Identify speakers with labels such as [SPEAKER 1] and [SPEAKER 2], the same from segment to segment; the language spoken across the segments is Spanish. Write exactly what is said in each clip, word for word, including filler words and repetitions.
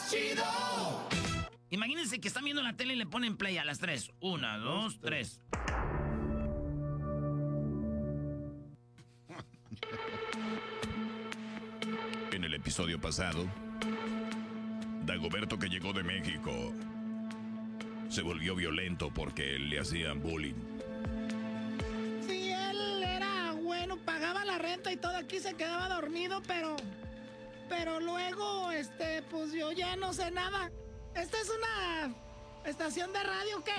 [SPEAKER 1] Chido.
[SPEAKER 2] Imagínense que están viendo la tele y le ponen play a las tres. Una, dos, tres.
[SPEAKER 3] En el episodio pasado, Dagoberto, que llegó de México, se volvió violento porque le hacían bullying.
[SPEAKER 4] Sí, él era bueno, pagaba la renta y todo, aquí se quedaba dormido, pero... Pero luego, este, pues yo ya no sé nada. ¿Esta es una estación de radio o qué?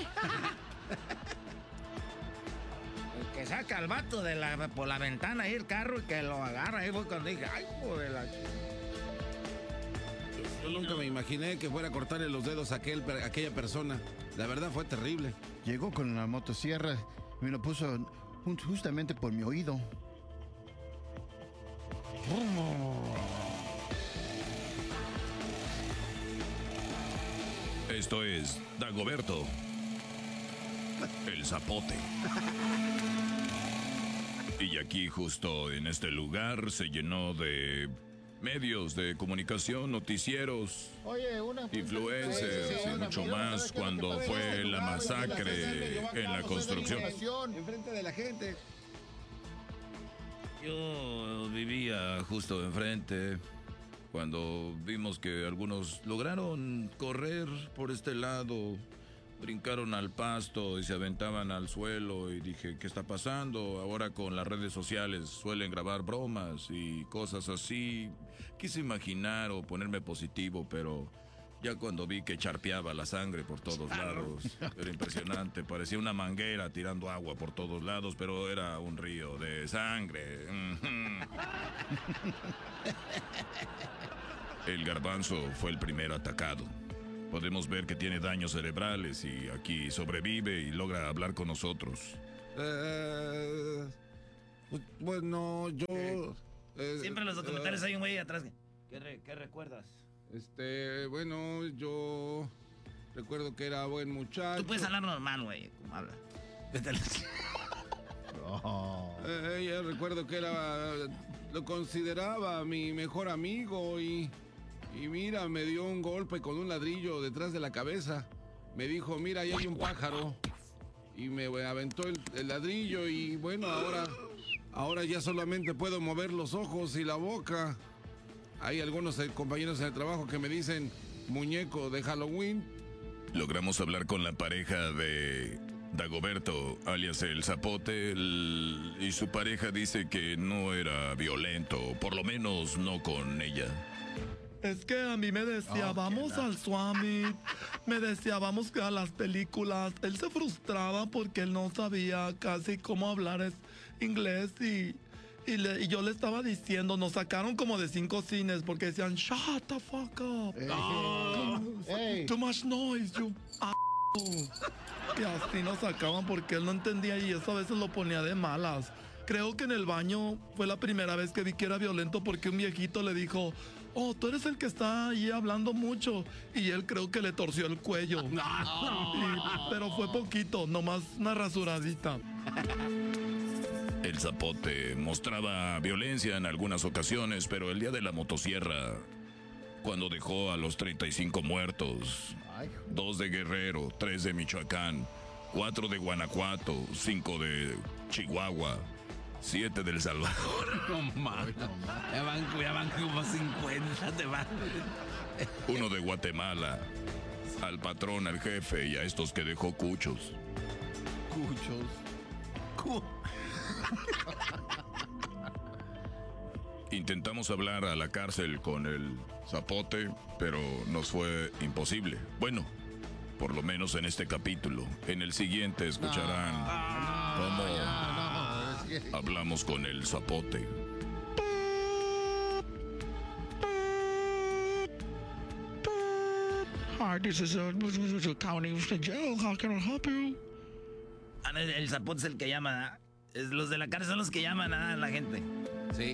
[SPEAKER 5] El que saca al vato de la, por la ventana ahí el carro y que lo agarra. Ahí fue cuando dije, ay, joder la...
[SPEAKER 6] Yo nunca me imaginé que fuera a cortarle los dedos a aquel, a aquella persona. La verdad fue terrible.
[SPEAKER 7] Llegó con la motosierra y me lo puso justamente por mi oído.
[SPEAKER 3] Esto es Dagoberto, el zapote. Y aquí justo en este lugar se llenó de medios de comunicación, noticieros,
[SPEAKER 7] Oye, una
[SPEAKER 3] influencers y mucho más cuando fue la masacre en la construcción.
[SPEAKER 6] Enfrente de la gente.
[SPEAKER 3] Yo vivía justo enfrente cuando vimos que algunos lograron correr por este lado, brincaron al pasto y se aventaban al suelo y dije, ¿qué está pasando? Ahora con las redes sociales suelen grabar bromas y cosas así. Quise imaginar o ponerme positivo, pero ya cuando vi que charpeaba la sangre por todos lados, era impresionante. Parecía una manguera tirando agua por todos lados, pero era un río de sangre. El garbanzo fue el primero atacado. Podemos ver que tiene daños cerebrales y aquí sobrevive y logra hablar con nosotros.
[SPEAKER 6] Eh, bueno, yo... Eh,
[SPEAKER 2] Siempre en los documentales uh, hay un güey atrás. ¿Qué, re, ¿Qué recuerdas?
[SPEAKER 6] Este, bueno, yo recuerdo que era buen muchacho.
[SPEAKER 2] Tú puedes hablar normal, güey, como habla.
[SPEAKER 6] Oh. Eh, yo recuerdo que era... Lo consideraba mi mejor amigo y... Y mira, me dio un golpe con un ladrillo detrás de la cabeza. Me dijo, mira, ahí hay un pájaro. Y me aventó el, el ladrillo y bueno, ahora, ahora ya solamente puedo mover los ojos y la boca. Hay algunos compañeros en el trabajo que me dicen, muñeco de Halloween.
[SPEAKER 3] Logramos hablar con la pareja de Dagoberto, alias el Zapote, el, y su pareja dice que no era violento, por lo menos no con ella.
[SPEAKER 8] Es que a mí me decía, oh, vamos al Swami, me decía, vamos a las películas. Él se frustraba porque él no sabía casi cómo hablar es inglés y, y, le, y yo le estaba diciendo, nos sacaron como de cinco cines porque decían, shut the fuck up. Hey. Oh, hey. Too much noise, you a***. Y así nos sacaban porque él no entendía y eso a veces lo ponía de malas. Creo que en el baño fue la primera vez que vi que era violento porque un viejito le dijo, oh, tú eres el que está ahí hablando mucho. Y él creo que le torció el cuello. Y, pero fue poquito, nomás una rasuradita.
[SPEAKER 3] El Zapote mostraba violencia en algunas ocasiones, pero el día de la motosierra, cuando dejó a los treinta y cinco muertos, dos de Guerrero, tres de Michoacán, cuatro de Guanajuato, cinco de Chihuahua, siete del Salvador.
[SPEAKER 5] No mames. Ya van, ya van como cincuenta, te van.
[SPEAKER 3] Uno de Guatemala. Al patrón, al jefe y a estos que dejó cuchos.
[SPEAKER 6] Cuchos.
[SPEAKER 5] Cu
[SPEAKER 3] Intentamos hablar a la cárcel con el Zapote, pero nos fue imposible. Bueno, por lo menos en este capítulo. En el siguiente escucharán no, cómo no, no, es que... hablamos con el Zapote.
[SPEAKER 8] Hi, this is a county jail. How can I help you?
[SPEAKER 2] Ah, el, el Zapote es el que llama, ¿eh? Los de la cárcel son los que llaman a la gente.
[SPEAKER 5] Sí.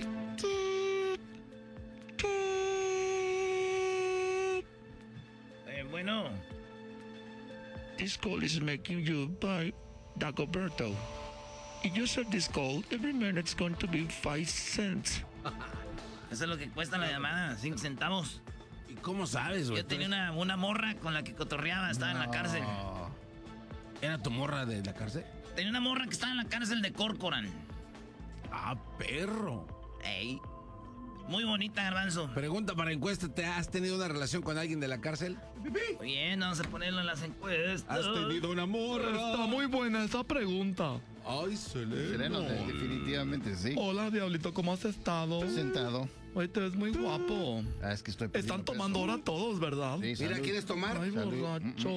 [SPEAKER 2] Eh, bueno.
[SPEAKER 8] This call is making you by Dagoberto. If you set this call, every minute's going to be five cents.
[SPEAKER 2] Eso es lo que cuesta la llamada, cinco centavos.
[SPEAKER 6] ¿Y cómo sabes, güey?
[SPEAKER 2] Yo tenía una, una morra con la que cotorreaba, estaba no. en la cárcel.
[SPEAKER 6] ¿Era tu morra de la cárcel?
[SPEAKER 2] Tenía una morra que estaba en la cárcel de Corcoran.
[SPEAKER 6] Ah, perro.
[SPEAKER 2] Ey. Muy bonita, Garbanzo.
[SPEAKER 6] Pregunta para encuesta, ¿te has tenido una relación con alguien de la cárcel?
[SPEAKER 2] Bien, vamos a ponerlo en las encuestas.
[SPEAKER 6] ¿Has tenido una morra?
[SPEAKER 8] Está muy buena esa pregunta.
[SPEAKER 6] Ay, Seleno.
[SPEAKER 7] Seleno, definitivamente sí.
[SPEAKER 8] Hola, Diablito, ¿cómo has estado?
[SPEAKER 7] Sentado.
[SPEAKER 8] Oye, te ves muy guapo.
[SPEAKER 7] Ah, es que estoy
[SPEAKER 8] Están tomando ahora todos, ¿verdad?
[SPEAKER 7] Sí,
[SPEAKER 6] mira, ¿quieres tomar?
[SPEAKER 8] Ay,
[SPEAKER 6] Salud.
[SPEAKER 8] borracho.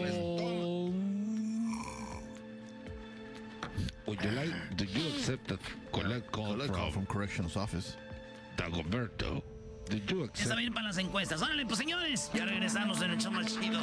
[SPEAKER 6] Would you like, do you accept a collect call from,
[SPEAKER 7] from corrections office?
[SPEAKER 6] Dagoberto? Did you
[SPEAKER 2] Ya
[SPEAKER 6] accept?
[SPEAKER 2] está bien para las encuestas. Órale, pues señores, ya regresamos en el show más chido.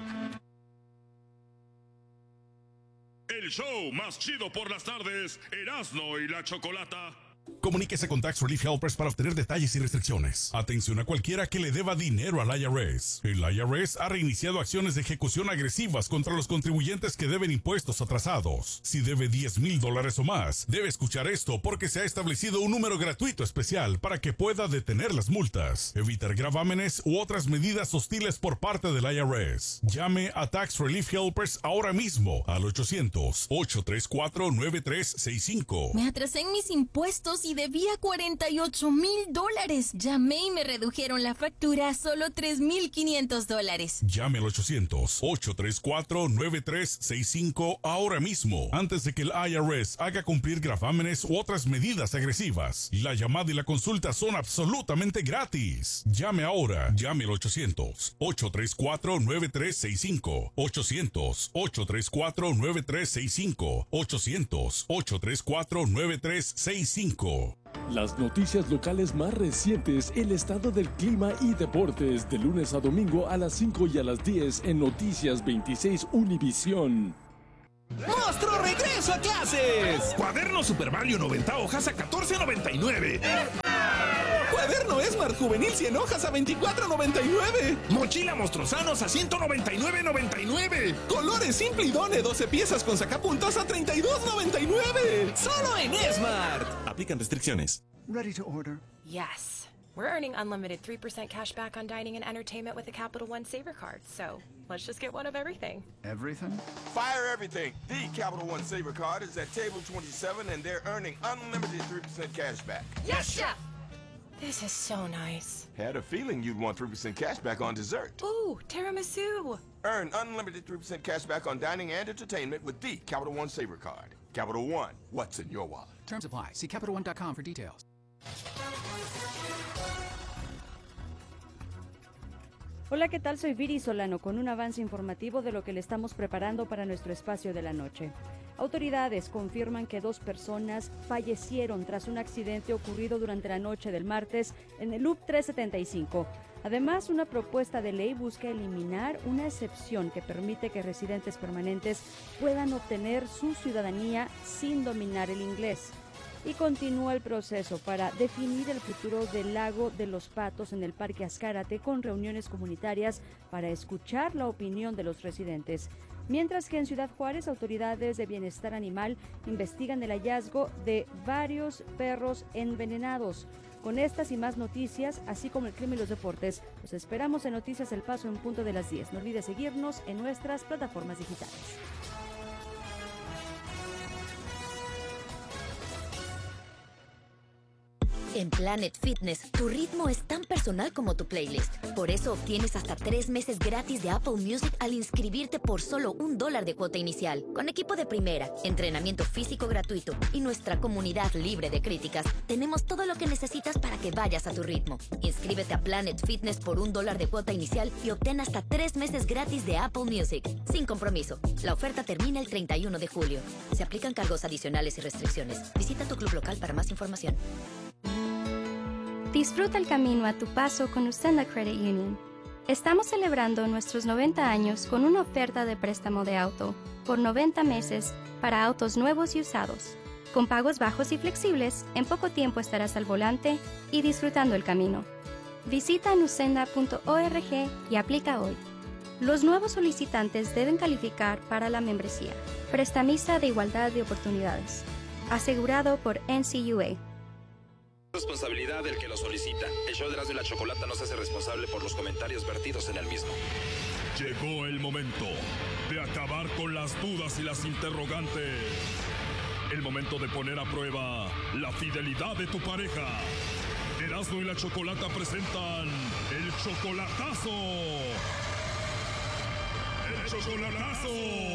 [SPEAKER 1] El show más chido por las tardes, Erasmo y la Chocolata.
[SPEAKER 9] Comuníquese con Tax Relief Helpers para obtener detalles y restricciones. Atención a cualquiera que le deba dinero al I R S. El I R S ha reiniciado acciones de ejecución agresivas contra los contribuyentes que deben impuestos atrasados. Si debe diez mil dólares o más, debe escuchar esto porque se ha establecido un número gratuito especial para que pueda detener las multas, evitar gravámenes u otras medidas hostiles por parte del I R S. Llame a Tax Relief Helpers ahora mismo al ochocientos, ocho tres cuatro, nueve tres seis cinco.
[SPEAKER 10] Me atrasé en mis impuestos y debía cuarenta y ocho mil dólares. Llamé y me redujeron la factura a solo tres mil quinientos dólares.
[SPEAKER 9] Llame al ochocientos, ocho tres cuatro, nueve tres seis cinco ahora mismo, antes de que el I R S haga cumplir gravámenes u otras medidas agresivas. La llamada y la consulta son absolutamente gratis. Llame ahora. Llame al ochocientos, ocho tres cuatro, nueve tres seis cinco. ochocientos, ocho tres cuatro, nueve tres seis cinco. ochocientos, ocho tres cuatro, nueve tres seis cinco.
[SPEAKER 11] Las noticias locales más recientes, el estado del clima y deportes, de lunes a domingo a las cinco y a las diez en Noticias veintiséis Univisión.
[SPEAKER 12] ¡Monstruo, regreso a clases! Cuaderno Super Value noventa hojas a catorce noventa y nueve. Cuaderno Smart Juvenil cien hojas a veinticuatro noventa y nueve. Mochila Monstruosanos a ciento noventa y nueve noventa y nueve. Colores Simple y Done doce piezas con sacapuntas a treinta y dos noventa y nueve. Solo en Smart. Aplican restricciones.
[SPEAKER 13] Ready to order?
[SPEAKER 14] Yes. We're earning unlimited three percent cash back on dining and entertainment with the Capital One Saver card. So let's just get one of everything.
[SPEAKER 13] Everything?
[SPEAKER 15] Fire everything. The Capital One Saver card is at table twenty-seven and they're earning unlimited three percent cash back.
[SPEAKER 14] Yes, Chef! This is so nice.
[SPEAKER 15] Had a feeling you'd want three percent cash back on dessert.
[SPEAKER 14] Ooh, tiramisu.
[SPEAKER 15] Earn unlimited three percent cash back on dining and entertainment with the Capital One Saver card. Capital One, what's in your wallet?
[SPEAKER 16] Terms apply. See Capital One dot com for details.
[SPEAKER 17] Hola, ¿qué tal? Soy Viri Solano con un avance informativo de lo que le estamos preparando para nuestro espacio de la noche. Autoridades confirman que dos personas fallecieron tras un accidente ocurrido durante la noche del martes en el Loop trescientos setenta y cinco. Además, una propuesta de ley busca eliminar una excepción que permite que residentes permanentes puedan obtener su ciudadanía sin dominar el inglés. Y continúa el proceso para definir el futuro del Lago de los Patos en el Parque Azcárate con reuniones comunitarias para escuchar la opinión de los residentes. Mientras que en Ciudad Juárez, autoridades de bienestar animal investigan el hallazgo de varios perros envenenados. Con estas y más noticias, así como el clima y los deportes, los esperamos en Noticias El Paso en punto de las diez. No olvides seguirnos en nuestras plataformas digitales.
[SPEAKER 18] En Planet Fitness, tu ritmo es tan personal como tu playlist. Por eso obtienes hasta tres meses gratis de Apple Music al inscribirte por solo un dólar de cuota inicial. Con equipo de primera, entrenamiento físico gratuito y nuestra comunidad libre de críticas, tenemos todo lo que necesitas para que vayas a tu ritmo. Inscríbete a Planet Fitness por un dólar de cuota inicial y obtén hasta tres meses gratis de Apple Music, sin compromiso. La oferta termina el treinta y uno de julio. Se aplican cargos adicionales y restricciones. Visita tu club local para más información.
[SPEAKER 19] Disfruta el camino a tu paso con Usenda Credit Union. Estamos celebrando nuestros noventa años con una oferta de préstamo de auto por noventa meses para autos nuevos y usados. Con pagos bajos y flexibles, en poco tiempo estarás al volante y disfrutando el camino. Visita nusenda punto org y aplica hoy. Los nuevos solicitantes deben calificar para la membresía. Prestamista de igualdad de oportunidades. Asegurado por N C U A.
[SPEAKER 13] Responsabilidad del que lo solicita. El show de Erasmo y la Chocolata no se hace responsable por los comentarios vertidos en el mismo.
[SPEAKER 1] Llegó el momento de acabar con las dudas y las interrogantes. El momento de poner a prueba la fidelidad de tu pareja. Erasmo y la Chocolata presentan el chocolatazo. ¡El chocolatazo!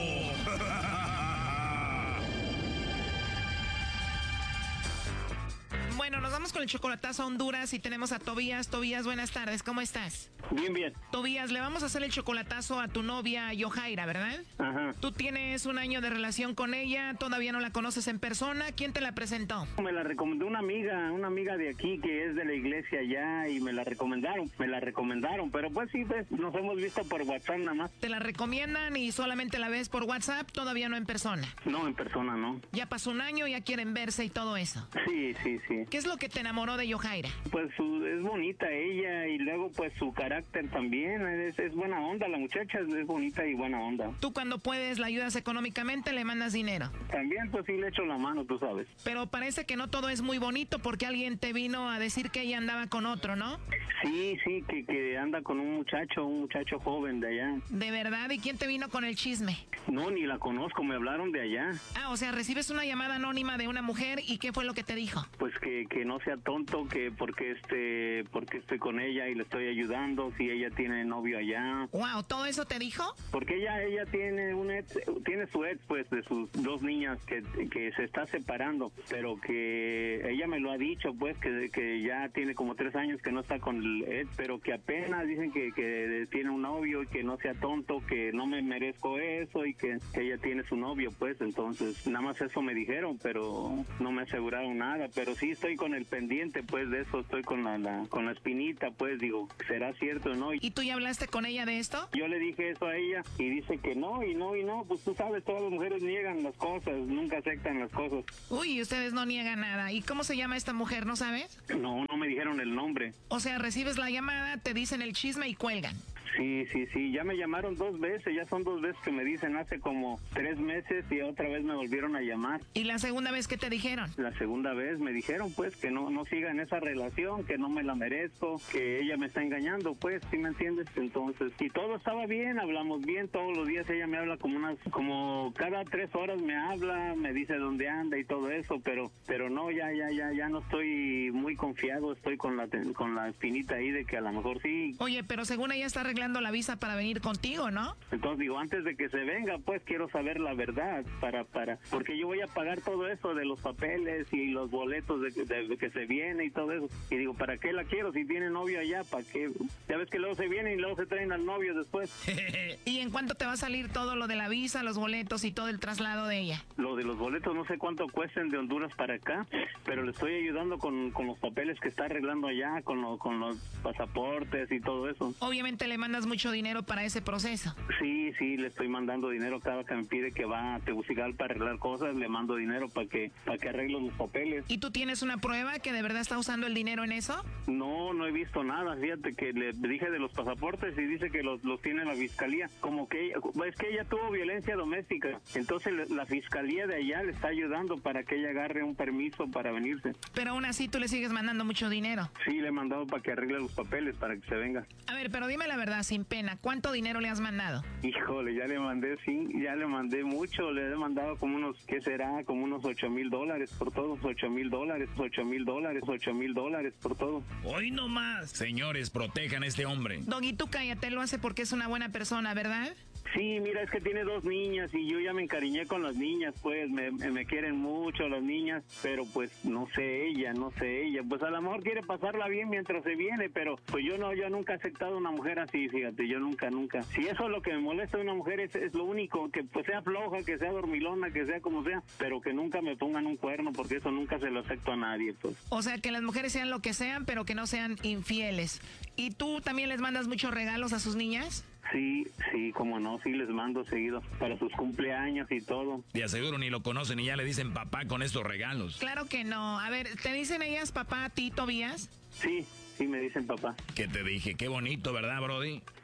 [SPEAKER 20] Bueno, nos vamos con el chocolatazo a Honduras y tenemos a Tobías. Tobías, buenas tardes, ¿cómo estás?
[SPEAKER 21] Bien, bien.
[SPEAKER 20] Tobías, le vamos a hacer el chocolatazo a tu novia Yojaira, ¿verdad?
[SPEAKER 21] Ajá.
[SPEAKER 20] Tú tienes un año de relación con ella, todavía no la conoces en persona. ¿Quién te la presentó?
[SPEAKER 21] Me la recomendó una amiga, una amiga de aquí que es de la iglesia allá y me la recomendaron, me la recomendaron, pero pues sí, pues, nos hemos visto por WhatsApp nada más.
[SPEAKER 20] ¿Te la recomiendan y solamente la ves por WhatsApp, todavía no en persona?
[SPEAKER 21] No, en persona no.
[SPEAKER 20] Ya pasó un año, ya quieren verse y todo eso.
[SPEAKER 21] Sí, sí, sí.
[SPEAKER 20] ¿Qué es lo que te enamoró de Yojaira?
[SPEAKER 21] Pues su, es bonita ella y luego pues su carácter también, es, es buena onda, la muchacha es, es bonita y buena onda.
[SPEAKER 20] ¿Tú cuando puedes la ayudas económicamente, le mandas dinero?
[SPEAKER 21] También pues sí le echo la mano, tú sabes.
[SPEAKER 20] Pero parece que no todo es muy bonito porque alguien te vino a decir que ella andaba con otro, ¿no?
[SPEAKER 21] Sí, sí, que, que anda con un muchacho, un muchacho joven de allá.
[SPEAKER 20] ¿De verdad? ¿Y quién te vino con el chisme?
[SPEAKER 21] No, ni la conozco, me hablaron de allá.
[SPEAKER 20] Ah, o sea, recibes una llamada anónima de una mujer y ¿qué fue lo que te dijo?
[SPEAKER 21] Pues que, que no sea tonto, que porque este, porque estoy con ella y le estoy ayudando, si ella tiene novio allá.
[SPEAKER 20] Wow, ¿todo eso te dijo?
[SPEAKER 21] Porque ella, ella tiene un ex, tiene su ex pues de sus dos niñas que, que se está separando, pero que ella me lo ha dicho pues que, que ya tiene como tres años que no está con el ex, pero que apenas dicen que, que tiene un novio y que no sea tonto, que no me merezco eso y que, que ella tiene su novio pues, entonces nada más eso me dijeron, pero no me aseguraron nada, pero sí estoy con el pendiente pues de eso, estoy con la, la con la espinita pues, digo, ¿será cierto o no?
[SPEAKER 20] ¿Y tú ya hablaste con ella de esto?
[SPEAKER 21] Yo le dije eso a ella y dice que no, y no, y no, pues tú sabes, todas las mujeres niegan las cosas, nunca aceptan las cosas.
[SPEAKER 20] Uy, ustedes no niegan nada. ¿Y cómo se llama esta mujer, no sabes?
[SPEAKER 21] No, no me dijeron el nombre.
[SPEAKER 20] O sea, recibes la llamada, te dicen el chisme y cuelgan.
[SPEAKER 21] Sí, sí, sí, ya me llamaron dos veces, ya son dos veces que me dicen, hace como tres meses y otra vez me volvieron a llamar.
[SPEAKER 20] ¿Y la segunda vez qué te dijeron?
[SPEAKER 21] La segunda vez me dijeron pues que no, no siga en esa relación, que no me la merezco, que ella me está engañando pues, ¿sí me entiendes? Entonces, y todo estaba bien, hablamos bien, todos los días ella me habla como unas, como cada tres horas me habla, me dice dónde anda y todo eso, pero, pero no, ya, ya, ya, ya no estoy muy confiado, estoy con la, con la espinita ahí de que a lo mejor sí.
[SPEAKER 20] Oye, pero según ella está arreglando la visa para venir contigo, ¿no?
[SPEAKER 21] Entonces digo, antes de que se venga, pues quiero saber la verdad, para, para, porque yo voy a pagar todo eso de los papeles y los boletos de, de, de que se viene y todo eso. Y digo, ¿para qué la quiero si tiene novio allá? ¿Para qué? Ya ves que luego se vienen y luego se traen al novio después.
[SPEAKER 20] ¿Y en cuánto te va a salir todo lo de la visa, los boletos y todo el traslado de ella?
[SPEAKER 21] Lo de los boletos no sé cuánto cuesten de Honduras para acá, pero le estoy ayudando con, con los papeles que está arreglando allá, con, lo, con los pasaportes y todo eso.
[SPEAKER 20] Obviamente le mandas mucho dinero para ese proceso.
[SPEAKER 21] Sí, sí, le estoy mandando dinero cada que me pide que va a Tegucigalpa para arreglar cosas, le mando dinero para que para que arregle los papeles.
[SPEAKER 20] ¿Y tú tienes una prueba que de verdad está usando el dinero en eso?
[SPEAKER 21] No, no he visto nada, fíjate que le dije de los pasaportes y dice que los, los tiene la fiscalía, como que ella, es que ella tuvo violencia doméstica, entonces la fiscalía de allá le está ayudando para que ella agarre un permiso para venirse.
[SPEAKER 20] Pero aún así tú le sigues mandando mucho dinero.
[SPEAKER 21] Sí, le he mandado para que arregle los papeles, para que se venga.
[SPEAKER 20] A ver, pero dime la verdad, sin pena, ¿cuánto dinero le has mandado?
[SPEAKER 21] Híjole, ya le mandé, sí, ya le mandé mucho, le he mandado como unos, ¿qué será? Como unos ocho mil dólares por todos, ocho mil dólares, ocho mil dólares, ocho mil dólares por todo.
[SPEAKER 2] Hoy no más. Señores, protejan a este hombre.
[SPEAKER 20] Doggy, tú cállate, lo hace porque es una buena persona, ¿verdad?
[SPEAKER 21] Sí, mira, es que tiene dos niñas y yo ya me encariñé con las niñas, pues me, me quieren mucho las niñas, pero pues no sé ella, no sé ella, pues a lo mejor quiere pasarla bien mientras se viene, pero pues yo no, yo nunca he aceptado una mujer así, fíjate, yo nunca, nunca. Si eso es lo que me molesta de una mujer, es, es lo único, que pues sea floja, que sea dormilona, que sea como sea, pero que nunca me pongan un cuerno, porque eso nunca se lo acepto a nadie, pues.
[SPEAKER 20] O sea, que las mujeres sean lo que sean, pero que no sean infieles. ¿Y tú también les mandas muchos regalos a sus niñas?
[SPEAKER 21] Sí, sí, como no, sí les mando seguido para sus cumpleaños y todo.
[SPEAKER 2] De aseguro ni lo conocen y ya le dicen papá con estos regalos.
[SPEAKER 20] Claro que no. A ver, ¿te dicen ellas papá a ti, Tobías?
[SPEAKER 21] Sí, sí me dicen papá.
[SPEAKER 2] ¿Qué te dije? Qué bonito, ¿verdad, Brody?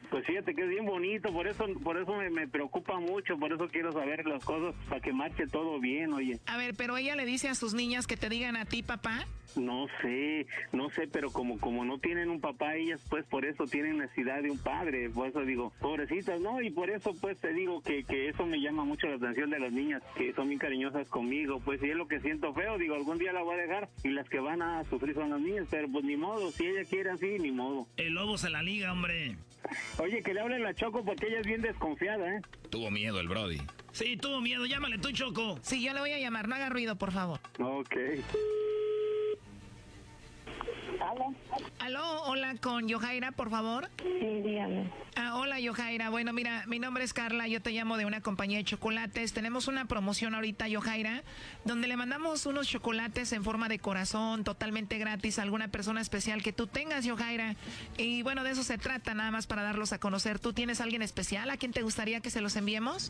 [SPEAKER 21] Pues fíjate que es bien bonito, por eso por eso me, me preocupa mucho, por eso quiero saber las cosas para que marche todo bien, oye.
[SPEAKER 20] A ver, pero ella le dice a sus niñas que te digan a ti, papá.
[SPEAKER 21] No sé, no sé, pero como como no tienen un papá, ellas pues por eso tienen necesidad de un padre, por eso digo, pobrecitas, ¿no? Y por eso pues te digo que, que eso me llama mucho la atención de las niñas, que son bien cariñosas conmigo, pues y es lo que siento feo, digo, algún día la voy a dejar y las que van a sufrir son las niñas, pero pues ni modo, si ella quiere así, ni modo.
[SPEAKER 2] El lobo se la liga, hombre.
[SPEAKER 21] Oye, que le hable a la Choco porque ella es bien desconfiada, ¿eh?
[SPEAKER 3] Tuvo miedo el Brody.
[SPEAKER 2] Sí, tuvo miedo, llámale tú, Choco.
[SPEAKER 20] Sí, yo le voy a llamar, no haga ruido, por favor.
[SPEAKER 21] Ok.
[SPEAKER 4] ¿Aló?
[SPEAKER 20] Aló, hola, con Yojaira, por favor.
[SPEAKER 4] Sí, dígame.
[SPEAKER 20] Ah, hola, Yojaira. Bueno, mira, mi nombre es Carla, yo te llamo de una compañía de chocolates. Tenemos una promoción ahorita, Yojaira, donde le mandamos unos chocolates en forma de corazón, totalmente gratis, a alguna persona especial que tú tengas, Yojaira. Y bueno, de eso se trata, nada más para darlos a conocer. ¿Tú tienes a alguien especial a quien te gustaría que se los enviemos?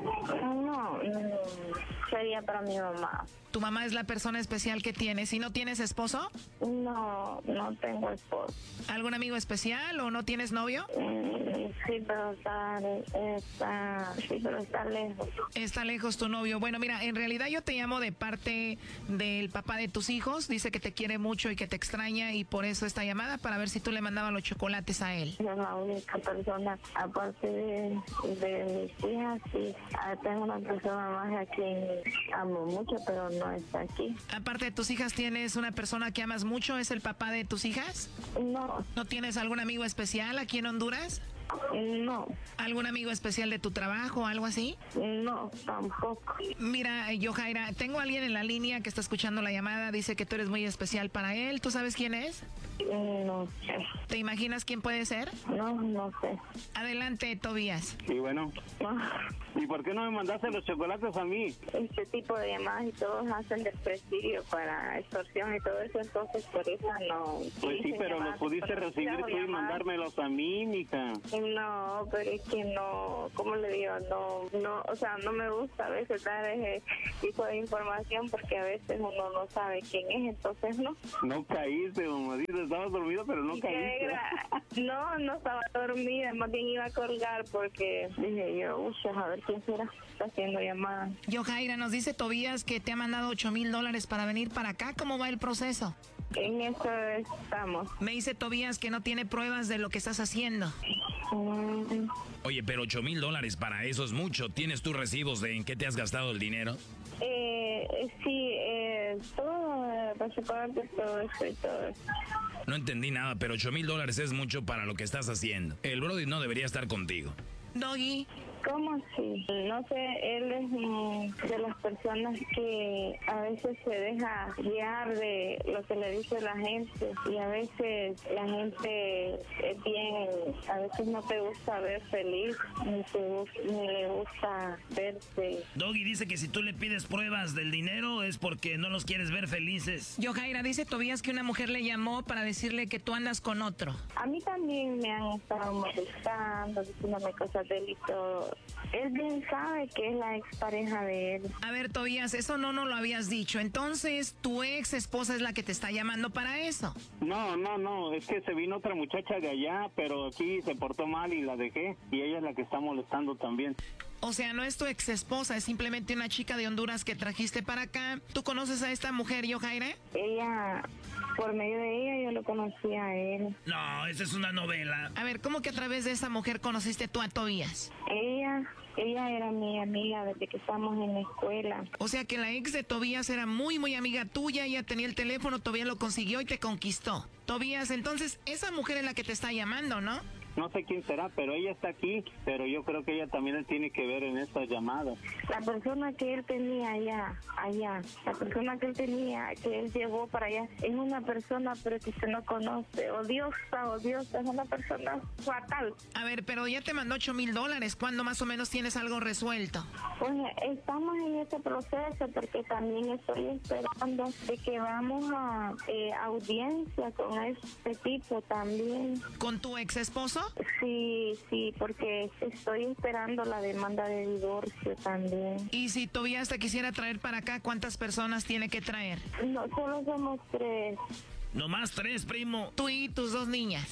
[SPEAKER 4] No, no, sería para mi mamá.
[SPEAKER 20] ¿Tu mamá es la persona especial que tienes? ¿Y no tienes esposo?
[SPEAKER 4] No, no tengo esposo.
[SPEAKER 20] ¿Algún amigo especial o no tienes novio?
[SPEAKER 4] Mm, sí, pero está, está, sí, pero está lejos.
[SPEAKER 20] Está lejos tu novio. Bueno, mira, en realidad yo te llamo de parte del papá de tus hijos. Dice que te quiere mucho y que te extraña y por eso esta llamada, para ver si tú le mandabas los chocolates a él.
[SPEAKER 4] Es la única persona, aparte de, de mis hijas, sí. Tengo una persona más a quien amo mucho, pero no no está aquí.
[SPEAKER 20] Aparte de tus hijas, ¿tienes una persona que amas mucho? ¿Es el papá de tus hijas?
[SPEAKER 4] No.
[SPEAKER 20] ¿No tienes algún amigo especial aquí en Honduras?
[SPEAKER 4] No.
[SPEAKER 20] ¿Algún amigo especial de tu trabajo o algo así?
[SPEAKER 4] No, tampoco.
[SPEAKER 20] Mira, Yojaira, tengo a alguien en la línea que está escuchando la llamada, dice que tú eres muy especial para él. ¿Tú sabes quién es?
[SPEAKER 4] No sé.
[SPEAKER 20] ¿Te imaginas quién puede ser?
[SPEAKER 4] No, no sé.
[SPEAKER 20] Adelante, Tobías.
[SPEAKER 21] Sí, bueno. ¿Y por qué no me mandaste los chocolates a mí?
[SPEAKER 4] Este tipo de llamadas y todos hacen desprestigio para extorsión y todo eso, entonces por eso no...
[SPEAKER 21] Pues sí, pero los pudiste recibir tú y mandármelos a mí, mija.
[SPEAKER 4] No, pero es que no, ¿cómo le digo? No, no, o sea, no me gusta a veces dar ese tipo de información porque a veces uno no sabe quién es, entonces no.
[SPEAKER 21] No caíste, como dices, estabas dormido, pero no caíste.
[SPEAKER 4] No, no estaba dormida, más bien iba a colgar porque dije yo, uy, a ver quién será, está haciendo llamadas.
[SPEAKER 20] Yojaira, nos dice Tobías que te ha mandado ocho mil dólares para venir para acá, ¿cómo va el proceso?
[SPEAKER 4] En eso estamos.
[SPEAKER 20] Me dice Tobías que no tiene pruebas de lo que estás haciendo.
[SPEAKER 4] Mm.
[SPEAKER 2] Oye, pero ocho mil dólares para eso es mucho. ¿Tienes tus recibos de en qué te has gastado el dinero?
[SPEAKER 4] Eh, sí, eh, todo, eh, básicamente todo eso y todo eso.
[SPEAKER 2] No entendí nada, pero ocho mil dólares es mucho para lo que estás haciendo. El Brody no debería estar contigo.
[SPEAKER 20] Doggy.
[SPEAKER 4] ¿Cómo así? No sé, él es mm, de las personas que a veces se deja guiar de lo que le dice la gente y a veces la gente es bien, a veces no te gusta ver feliz, ni, te, ni le gusta verte.
[SPEAKER 2] Doggy dice que si tú le pides pruebas del dinero es porque no los quieres ver felices.
[SPEAKER 20] Yojaira, dice Tobías que una mujer le llamó para decirle que tú andas con otro.
[SPEAKER 4] A mí también me han estado molestando, diciéndome cosas de él y todo. Él bien sabe que es la expareja de él.
[SPEAKER 20] A ver, Tobías, eso no nos lo habías dicho. Entonces, ¿tu ex esposa es la que te está llamando para eso?
[SPEAKER 21] No, no, no. Es que se vino otra muchacha de allá, pero aquí se portó mal y la dejé. Y ella es la que está molestando también.
[SPEAKER 20] O sea, no es tu ex esposa, es simplemente una chica de Honduras que trajiste para acá. ¿Tú conoces a esta mujer, Yojaira?
[SPEAKER 4] Ella, por medio de ella, yo lo conocí a él.
[SPEAKER 2] No, esa es una novela.
[SPEAKER 20] A ver, ¿cómo que a través de esa mujer conociste tú a Tobías?
[SPEAKER 4] Ella, ella era mi amiga desde que estábamos en la escuela.
[SPEAKER 20] O sea que la ex de Tobías era muy, muy amiga tuya, ella tenía el teléfono, Tobías lo consiguió y te conquistó. Tobías, entonces, esa mujer es la que te está llamando, ¿no?
[SPEAKER 21] No sé quién será, pero ella está aquí, pero yo creo que ella también tiene que ver en esta llamada.
[SPEAKER 4] La persona que él tenía allá, allá, la persona que él tenía, que él llevó para allá, es una persona pero que usted no conoce, odiosa, odiosa, es una persona fatal.
[SPEAKER 20] A ver, pero ya te mandó ocho mil dólares, ¿cuándo más o menos tienes algo resuelto?
[SPEAKER 4] Pues estamos en este proceso porque también estoy esperando de que vamos a eh, audiencia con este tipo también.
[SPEAKER 20] ¿Con tu ex esposo?
[SPEAKER 4] Sí, sí, porque estoy esperando la demanda de divorcio también.
[SPEAKER 20] Y si Tobías te quisiera traer para acá, ¿cuántas personas tiene que traer?
[SPEAKER 4] No, solo somos tres.
[SPEAKER 2] Nomás tres, primo.
[SPEAKER 20] Tú y tus dos niñas.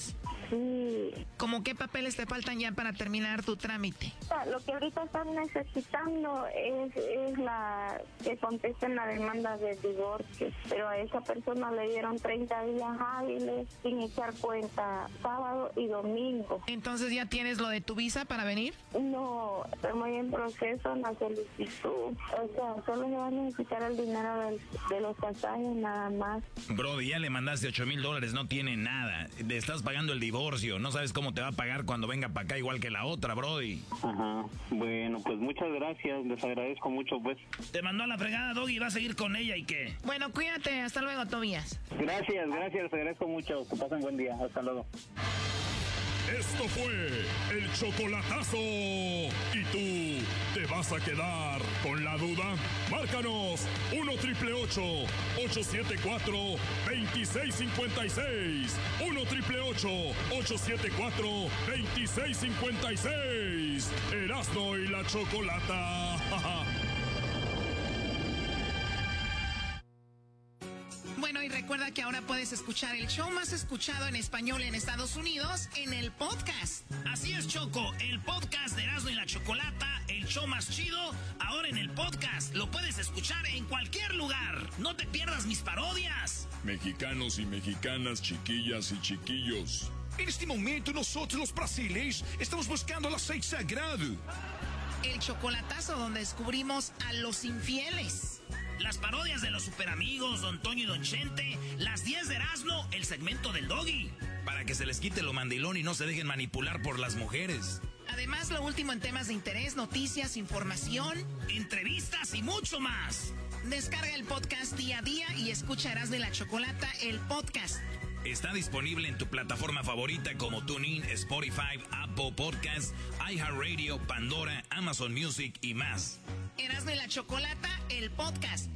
[SPEAKER 4] sí.
[SPEAKER 20] ¿Cómo qué papeles te faltan ya para terminar tu trámite?
[SPEAKER 4] Lo que ahorita están necesitando es, es la que contesten la demanda de divorcio, pero a esa persona le dieron treinta días hábiles sin echar cuenta sábado y domingo.
[SPEAKER 20] Entonces, ¿ya tienes lo de tu visa para venir?
[SPEAKER 4] No, estoy en proceso en la solicitud. O sea, solo se va a necesitar el dinero del, de los pasajes nada más.
[SPEAKER 2] Brody, ya le mandaste ocho mil dólares, no tiene nada. Le estás pagando el divorcio, no sabes cómo te va a pagar cuando venga para acá igual que la otra, Brody.
[SPEAKER 21] Ajá, bueno, pues muchas gracias, les agradezco mucho, pues.
[SPEAKER 2] Te mandó a la fregada, Doggy, va a seguir con ella, ¿y qué?
[SPEAKER 20] Bueno, cuídate, hasta luego, Tobías.
[SPEAKER 21] Gracias, gracias, les agradezco mucho, que pasen buen día, hasta luego.
[SPEAKER 1] Esto fue el chocolatazo. ¿Y tú te vas a quedar con la duda? Márcanos uno triple ocho, ocho siete cuatro, dos seis cinco seis. uno triple ocho, ocho siete cuatro, dos seis cinco seis. Erasmo y la Chocolata.
[SPEAKER 20] Bueno, y recuerda que ahora puedes escuchar el show más escuchado en español en Estados Unidos en el podcast.
[SPEAKER 2] Así es, Choco, el podcast de Erasmo y la Chocolata, el show más chido, ahora en el podcast. Lo puedes escuchar en cualquier lugar. No te pierdas mis parodias.
[SPEAKER 1] Mexicanos y mexicanas, chiquillas y chiquillos.
[SPEAKER 5] En este momento nosotros los brasileños estamos buscando el aceite sagrado.
[SPEAKER 20] El chocolatazo donde descubrimos a los infieles.
[SPEAKER 2] Las parodias de los superamigos, Don Toño y Don Chente, las diez de Erasmo, el segmento del Doggy. Para que se les quite lo mandilón y no se dejen manipular por las mujeres.
[SPEAKER 20] Además, lo último en temas de interés, noticias, información,
[SPEAKER 2] entrevistas y mucho más.
[SPEAKER 20] Descarga el podcast día a día y escucha Erasmo y la Chocolata, el podcast.
[SPEAKER 2] Está disponible en tu plataforma favorita como TuneIn, Spotify, Apple Podcasts, iHeartRadio, Pandora, Amazon Music y más.
[SPEAKER 20] Erasmo y la Chocolata, el podcast.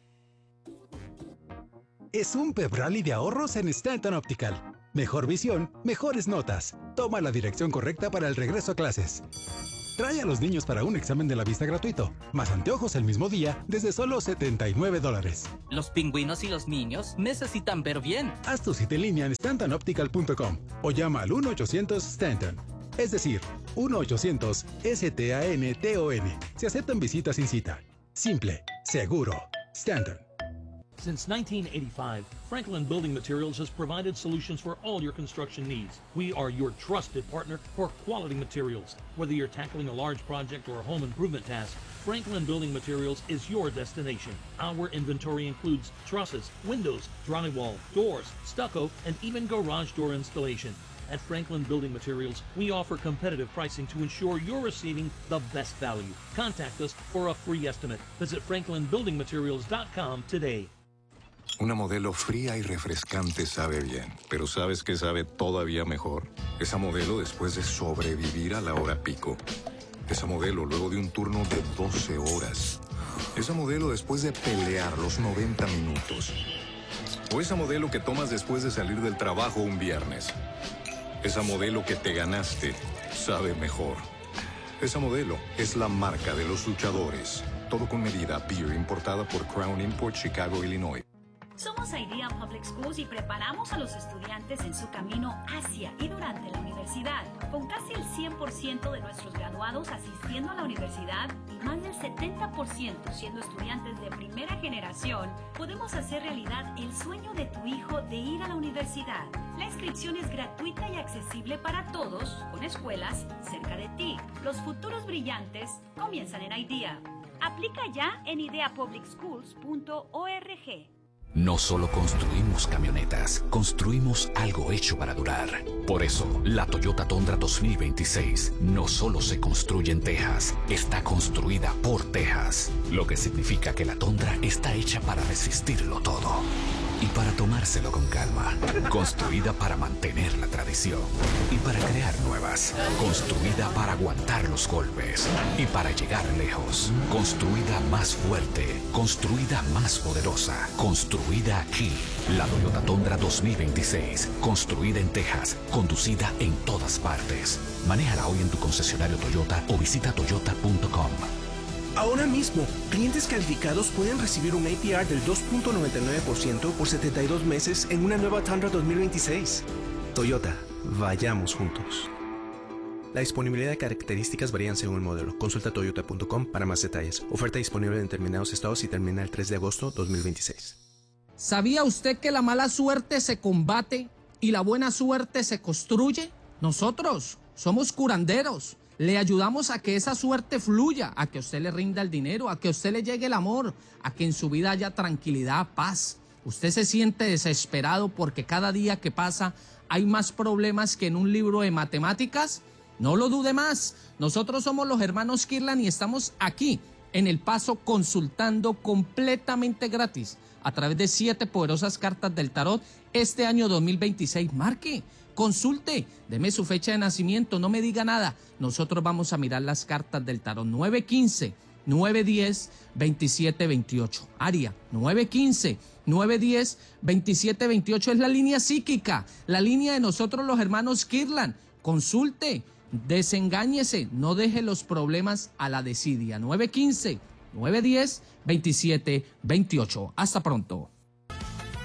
[SPEAKER 22] Es un pep rally de ahorros en Stanton Optical. Mejor visión, mejores notas. Toma la dirección correcta para el regreso a clases. Trae a los niños para un examen de la vista gratuito. Más anteojos el mismo día desde solo setenta y nueve dólares.
[SPEAKER 23] Los pingüinos y los niños necesitan ver bien.
[SPEAKER 22] Haz tu cita en línea en stanton optical punto com o llama al uno ochocientos Stanton. Es decir, uno ochocientos S T A N T O N. Se aceptan visitas sin cita. Simple, seguro. Stanton.
[SPEAKER 24] Since nineteen eighty-five, Franklin Building Materials has provided solutions for all your construction needs. We are your trusted partner for quality materials. Whether you're tackling a large project or a home improvement task, Franklin Building Materials is your destination. Our inventory includes trusses, windows, drywall, doors, stucco, and even garage door installation. At Franklin Building Materials, we offer competitive pricing to ensure you're receiving the best value. Contact us for a free estimate. Visit franklin building materials dot com today.
[SPEAKER 25] Una Modelo fría y refrescante sabe bien, pero ¿sabes qué sabe todavía mejor? Esa Modelo después de sobrevivir a la hora pico. Esa Modelo luego de un turno de doce horas. Esa Modelo después de pelear los noventa minutos. O esa Modelo que tomas después de salir del trabajo un viernes. Esa Modelo que te ganaste sabe mejor. Esa Modelo es la marca de los luchadores. Todo con medida. Beer importada por Crown Import, Chicago, Illinois.
[SPEAKER 26] Somos Idea Public Schools y preparamos a los estudiantes en su camino hacia y durante la universidad. Con casi el cien por ciento de nuestros graduados asistiendo a la universidad y más del setenta por ciento siendo estudiantes de primera generación, podemos hacer realidad el sueño de tu hijo de ir a la universidad. La inscripción es gratuita y accesible para todos, con escuelas cerca de ti. Los futuros brillantes comienzan en Idea. Aplica ya en idea public schools punto org.
[SPEAKER 27] No solo construimos camionetas, construimos algo hecho para durar. Por eso, la Toyota Tundra dos mil veintiséis no solo se construye en Texas, está construida por Texas. Lo que significa que la Tundra está hecha para resistirlo todo. Y para tomárselo con calma. Construida para mantener la tradición. Y para crear nuevas. Construida para aguantar los golpes. Y para llegar lejos. Construida más fuerte. Construida más poderosa. Construida aquí. La Toyota Tundra dos mil veintiséis. Construida en Texas. Conducida en todas partes. Manéjala hoy en tu concesionario Toyota o visita toyota punto com.
[SPEAKER 28] Ahora mismo, clientes calificados pueden recibir un A P R del dos punto noventa y nueve por ciento por setenta y dos meses en una nueva Tundra dos mil veintiséis. Toyota, Vayamos juntos. La disponibilidad de características varían según el modelo. Consulta toyota punto com para más detalles. Oferta disponible en determinados estados y termina el tres de agosto de dos mil veintiséis.
[SPEAKER 6] ¿Sabía usted que la mala suerte se combate y la buena suerte se construye? Nosotros somos curanderos. Le ayudamos a que esa suerte fluya, a que a usted le rinda el dinero, a que a usted le llegue el amor, a que en su vida haya tranquilidad, paz. Usted se siente desesperado porque cada día que pasa hay más problemas que en un libro de matemáticas. No lo dude más. Nosotros somos los hermanos Kirlan y estamos aquí en El Paso consultando completamente gratis a través de siete poderosas cartas del tarot este año dos mil veintiséis. Marque, consulte, deme su fecha de nacimiento, no me diga nada. Nosotros vamos a mirar las cartas del tarot. nueve uno cinco, nueve uno cero, dos siete dos ocho. Área nueve uno cinco, nueve uno cero, dos siete dos ocho es la línea psíquica, la línea de nosotros los hermanos Kirlan. Consulte. Desengáñese, no deje los problemas a la desidia. nueve uno cinco, nueve uno cero, dos siete dos ocho. Hasta pronto.